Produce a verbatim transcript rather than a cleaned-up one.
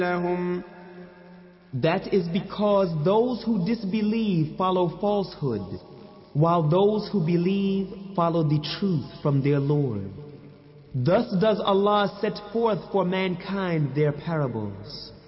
لهم That is because those who disbelieve follow falsehood, while those who believe follow the truth from their Lord. Thus does Allah set forth for mankind their parables.